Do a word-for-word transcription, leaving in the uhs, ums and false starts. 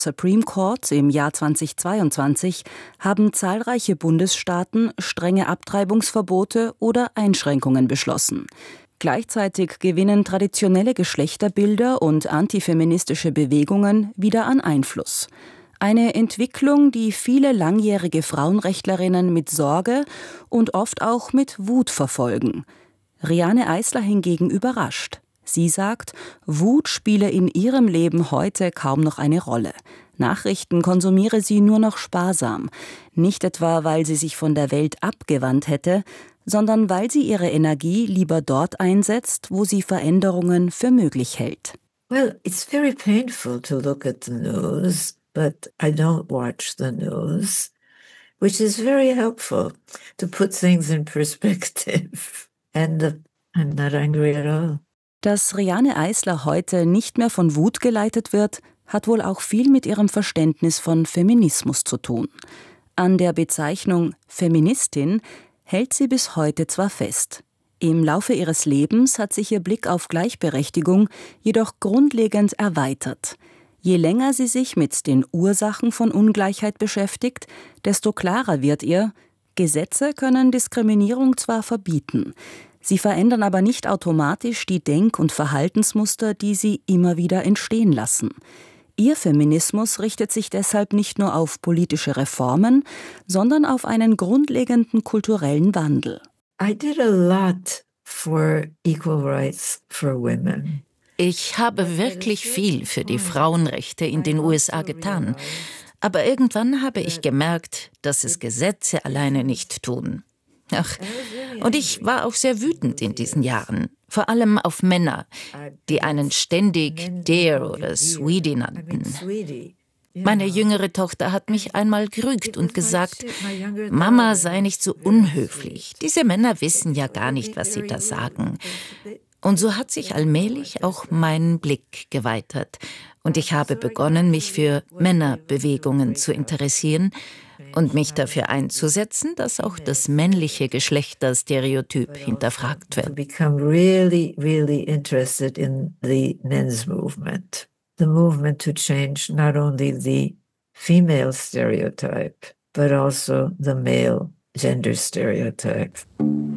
Supreme Court im Jahr zweitausendzweiundzwanzig haben zahlreiche Bundesstaaten strenge Abtreibungsverbote oder Einschränkungen beschlossen. Gleichzeitig gewinnen traditionelle Geschlechterbilder und antifeministische Bewegungen wieder an Einfluss. Eine Entwicklung, die viele langjährige Frauenrechtlerinnen mit Sorge und oft auch mit Wut verfolgen. Riane Eisler hingegen überrascht. Sie sagt, Wut spiele in ihrem Leben heute kaum noch eine Rolle. Nachrichten konsumiere sie nur noch sparsam. Nicht etwa, weil sie sich von der Welt abgewandt hätte, sondern weil sie ihre Energie lieber dort einsetzt, wo sie Veränderungen für möglich hält. Well, it's very painful to look at the news, but I don't watch the news, which is very helpful to put things in perspective. And uh, I'm not angry at all. Dass Riane Eisler heute nicht mehr von Wut geleitet wird, hat wohl auch viel mit ihrem Verständnis von Feminismus zu tun. An der Bezeichnung Feministin hält sie bis heute zwar fest. Im Laufe ihres Lebens hat sich ihr Blick auf Gleichberechtigung jedoch grundlegend erweitert. Je länger sie sich mit den Ursachen von Ungleichheit beschäftigt, desto klarer wird ihr, Gesetze können Diskriminierung zwar verbieten, sie verändern aber nicht automatisch die Denk- und Verhaltensmuster, die sie immer wieder entstehen lassen. Ihr Feminismus richtet sich deshalb nicht nur auf politische Reformen, sondern auf einen grundlegenden kulturellen Wandel. I did a lot for equal rights for women. Ich habe wirklich viel für die Frauenrechte in den U S A getan. Aber irgendwann habe ich gemerkt, dass es Gesetze alleine nicht tun. Ach, und ich war auch sehr wütend in diesen Jahren. Vor allem auf Männer, die einen ständig Dear oder Sweetie nannten. Meine jüngere Tochter hat mich einmal gerügt und gesagt, Mama sei nicht so unhöflich. Diese Männer wissen ja gar nicht, was sie da sagen. Und so hat sich allmählich auch mein Blick geweitert. Und ich habe begonnen, mich für Männerbewegungen zu interessieren und mich dafür einzusetzen, dass auch das männliche Geschlechterstereotyp hinterfragt wird. Become really, really interested in the men's movement. The movement to change not only the female stereotype, but also the male gender stereotype.